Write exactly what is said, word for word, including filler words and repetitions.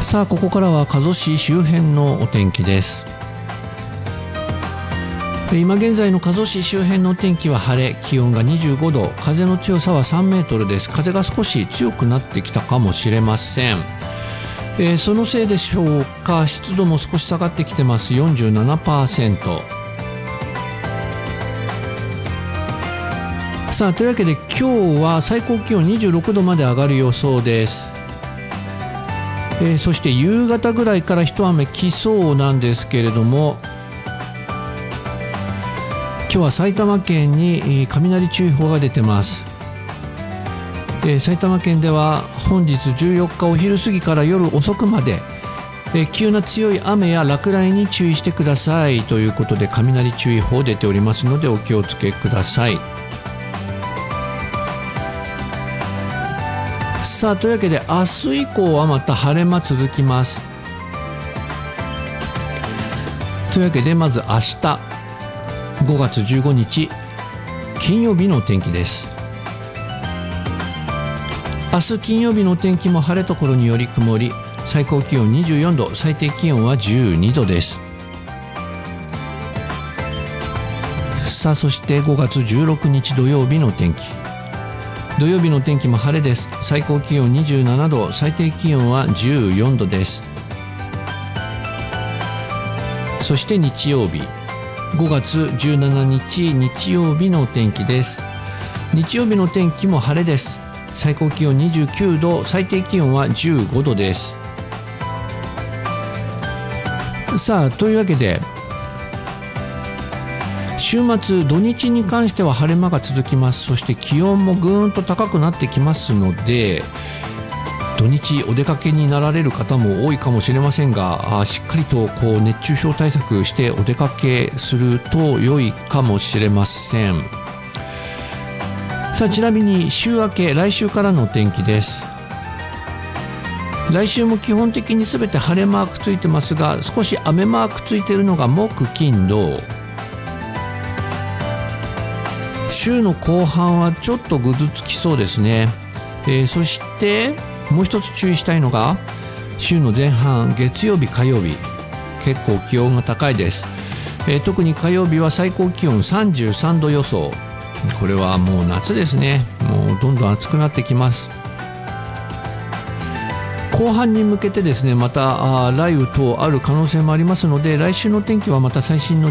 さあここからは加須市周辺のお天気です。今現在の加須市周辺のお天気は晴れ、気温がにじゅうごど、風の強さはさんメートルです。風が少し強くなってきたかもしれません。えー、そのせいでしょうか、湿度も少し下がってきてます。 よんじゅうななパーセント。 さあというわけで今日は最高気温にじゅうろくどまで上がる予想です。えー、そして夕方ぐらいから一雨来そうなんですけれども、今日は埼玉県に雷注意報が出てます。えー、埼玉県では本日じゅうよっかお昼過ぎから夜遅くまで、えー、急な強い雨や落雷に注意してくださいということで雷注意報出ておりますのでお気をつけください。さあというわけで明日以降はまた晴れ間続きます。というわけでまず明日ごがつじゅうごにち金曜日のお天気です。明日金曜日のお天気も晴れところにより曇り、最高気温にじゅうよんど、最低気温はじゅうにどです。さあそしてごがつじゅうろくにち土曜日のお天気。土曜日のお天気も晴れです。最高気温にじゅうななど、最低気温はじゅうよんどです。そして日曜日ごがつじゅうしちにち日曜日のお天気です。日曜日のお天気も晴れです。最高気温にじゅうきゅうど、最低気温はじゅうごどです。さあというわけで週末土日に関しては晴れ間が続きます。そして気温もぐーんと高くなってきますので、土日お出かけになられる方も多いかもしれませんが、あしっかりとこう熱中症対策してお出かけすると良いかもしれません。さあちなみに週明け来週からのお天気です。来週も基本的に全て晴れマークついてますが、少し雨マークついているのが木金土。週の後半はちょっとぐずつきそうですね。えー、そしてもう一つ注意したいのが週の前半月曜日火曜日、結構気温が高いです。えー、特に火曜日は最高気温さんじゅうさんど予想。これはもう夏ですね。もうどんどん暑くなってきます。後半に向けてですね、また雷雨等ある可能性もありますので、来週の天気はまた最新の